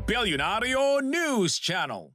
Bilyonaryo News Channel.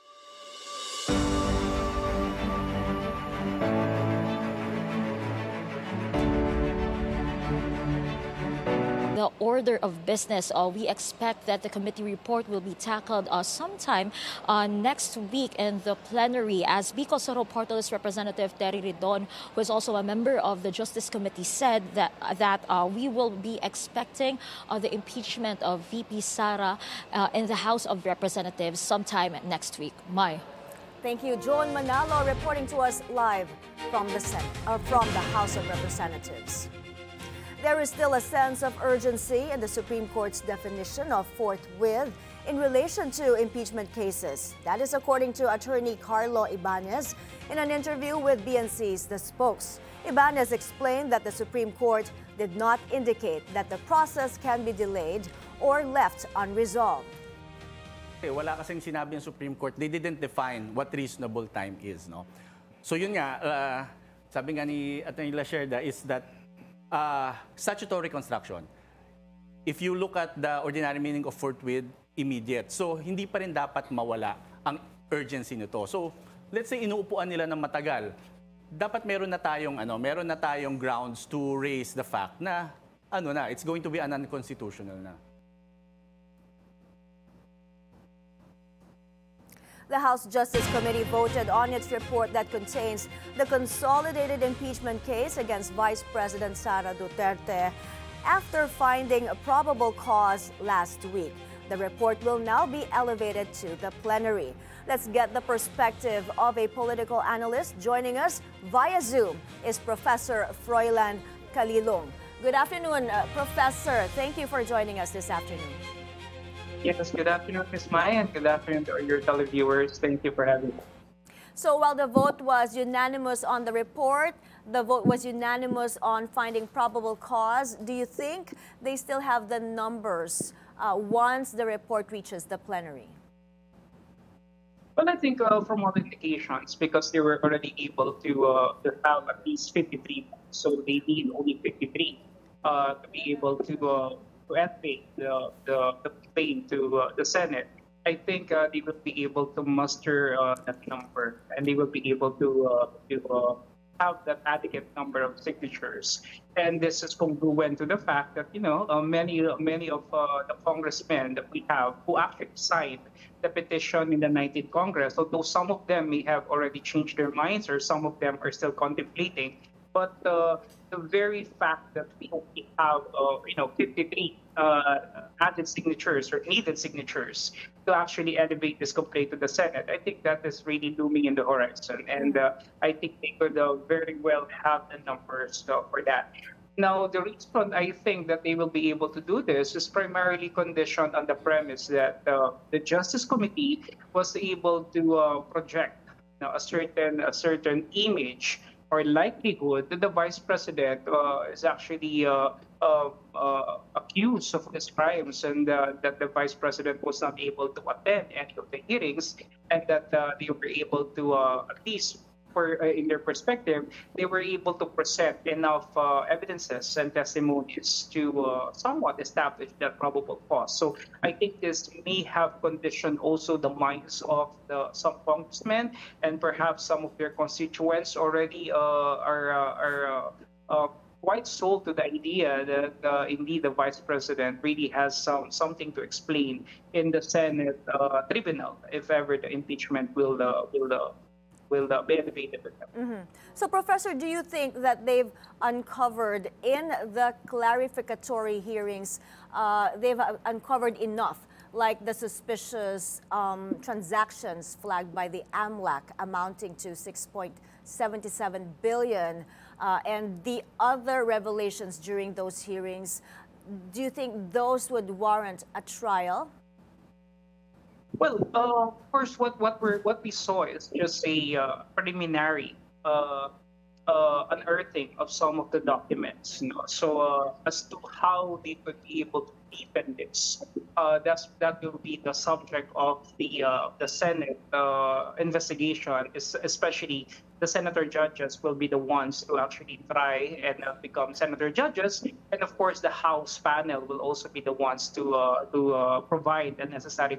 The order of business, we expect that the committee report will be tackled sometime next week in the plenary. As Bicol Soro Party List Representative Terry Ridon, who is also a member of the Justice Committee, said that we will be expecting the impeachment of VP Sara in the House of Representatives sometime next week. Mai. Thank you, Joan Manalo, reporting to us live from the House of Representatives. There is still a sense of urgency in the Supreme Court's definition of forthwith in relation to impeachment cases. That is according to Attorney Carlo Ibanez in an interview with BNC's The Spokes. Ibanez explained that the Supreme Court did not indicate that the process can be delayed or left unresolved. Wala kasing sinabi ng Supreme Court, they didn't define what reasonable time is, no? So yun nga, sabi nga ni Attorney Lacerda is that statutory construction, if you look at the ordinary meaning of forthwith, immediate. So hindi pa rin dapat mawala ang urgency nito. So let's say inuupuan nila ng matagal, dapat meron na tayong grounds to raise the fact na it's going to be an unconstitutional na. The House Justice Committee voted on its report that contains the consolidated impeachment case against Vice President Sara Duterte after finding a probable cause last week. The report will now be elevated to the plenary. Let's get the perspective of a political analyst. Joining us via Zoom is Professor Froilan Calilong. Good afternoon, Professor. Thank you for joining us this afternoon. Yes, good afternoon, Ms. Mai, and good afternoon to your televiewers. Thank you for having me. So while the vote was unanimous on the report, the vote was unanimous on finding probable cause, do you think they still have the numbers once the report reaches the plenary? Well, I think from all indications, because they were already able to have at least 53, so they need only 53 to be able to advocate the claim to the Senate. I think they will be able to muster that number, and they will be able to have that adequate number of signatures. And this is congruent to the fact that many of the congressmen that we have who actually signed the petition in the 19th Congress, although some of them may have already changed their minds or some of them are still contemplating. But the very fact that we only have 53 added signatures or needed signatures to actually elevate this complaint to the Senate, I think that is really looming in the horizon. And I think they could very well have the numbers for that. Now, the reason I think that they will be able to do this is primarily conditioned on the premise that the Justice Committee was able to project a certain image or likelihood that the Vice President is actually accused of these crimes, and that the Vice President was not able to attend any of the hearings, and that they were able to, at least in their perspective, they were able to present enough evidences and testimonies to somewhat establish that probable cause. So I think this may have conditioned also the minds of some congressmen, and perhaps some of their constituents already are quite sold to the idea that indeed the Vice President really has something to explain in the Senate tribunal if ever the impeachment will be elevated. Mm-hmm. So, Professor, do you think that they've uncovered in the clarificatory hearings, they've uncovered enough, like the suspicious transactions flagged by the AMLAC amounting to 6.77 billion, and the other revelations during those hearings? Do you think those would warrant a trial? Well, of course, what we saw is just a preliminary unearthing of some of the documents. So as to how they could be able to deepen this, that will be the subject of the Senate investigation. Especially the senator judges will be the ones to actually try and become senator judges, and of course the House panel will also be the ones to provide the necessary